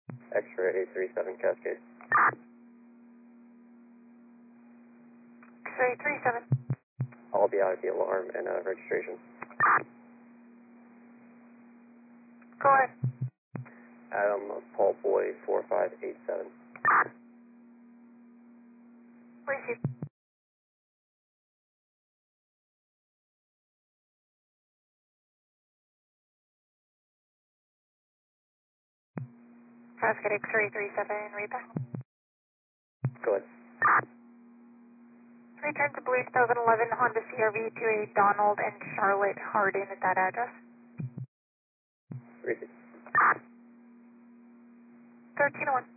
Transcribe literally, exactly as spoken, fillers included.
X-ray eight three seven Cascade. X-ray three seven. I'll be out of the alarm and uh, registration. Go ahead. Adam Paul Boy four five eight seven. Receive. Cascade X-ray three seven, read that. Go ahead. Return to Blue two thousand eleven Honda C R V to a Donald and Charlotte Hardin at that address. Receive. thirteen oh one.